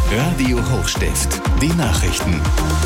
Radio Hochstift, die Nachrichten.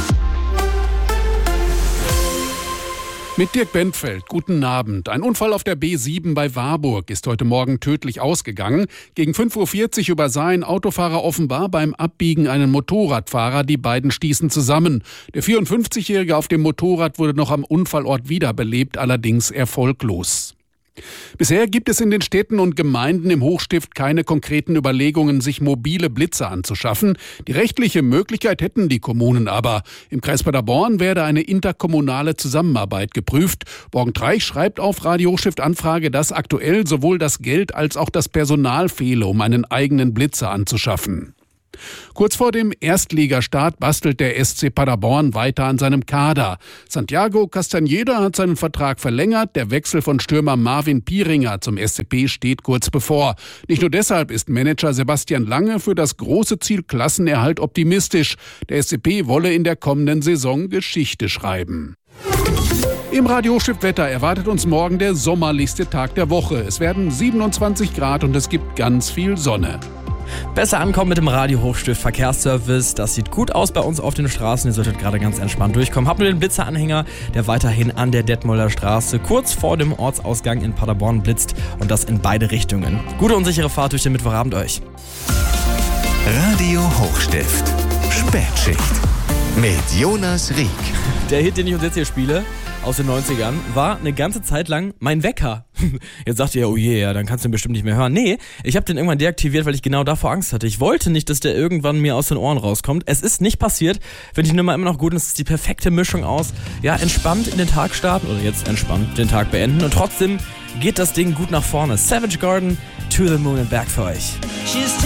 Mit Dirk Bentfeld, guten Abend. Ein Unfall auf der B7 bei Warburg ist heute Morgen tödlich ausgegangen. Gegen 5.40 Uhr übersah ein Autofahrer offenbar beim Abbiegen einen Motorradfahrer. Die beiden stießen zusammen. Der 54-Jährige auf dem Motorrad wurde noch am Unfallort wiederbelebt, allerdings erfolglos. Bisher gibt es in den Städten und Gemeinden im Hochstift keine konkreten Überlegungen, sich mobile Blitzer anzuschaffen. Die rechtliche Möglichkeit hätten die Kommunen aber. Im Kreis Paderborn werde eine interkommunale Zusammenarbeit geprüft. Borgentreich schreibt auf Radio Hochstift Anfrage, dass aktuell sowohl das Geld als auch das Personal fehle, um einen eigenen Blitzer anzuschaffen. Kurz vor dem Erstligastart bastelt der SC Paderborn weiter an seinem Kader. Santiago Castañeda hat seinen Vertrag verlängert. Der Wechsel von Stürmer Marvin Pieringer zum SCP steht kurz bevor. Nicht nur deshalb ist Manager Sebastian Lange für das große Ziel Klassenerhalt optimistisch. Der SCP wolle in der kommenden Saison Geschichte schreiben. Im Radio Hochstift Wetter erwartet uns morgen der sommerlichste Tag der Woche. Es werden 27 Grad und es gibt ganz viel Sonne. Besser ankommen mit dem Radio Hochstift Verkehrsservice. Das sieht gut aus bei uns auf den Straßen. Ihr solltet gerade ganz entspannt durchkommen. Habt nur den Blitzeranhänger, der weiterhin an der Detmolder Straße kurz vor dem Ortsausgang in Paderborn blitzt. Und das in beide Richtungen. Gute und sichere Fahrt durch den Mittwochabend euch. Radio Hochstift. Spätschicht. Mit Jonas Rieck. Der Hit, den ich uns jetzt hier spiele, aus den 90ern, war eine ganze Zeit lang mein Wecker. Jetzt sagt ihr, oh je, ja, dann kannst du ihn bestimmt nicht mehr hören. Nee, ich habe den irgendwann deaktiviert, weil ich genau davor Angst hatte. Ich wollte nicht, dass der irgendwann mir aus den Ohren rauskommt. Es ist nicht passiert. Finde ich immer noch gut und es ist die perfekte Mischung aus, ja, entspannt in den Tag starten oder jetzt entspannt den Tag beenden und trotzdem geht das Ding gut nach vorne. Savage Garden, To the Moon and Back für euch.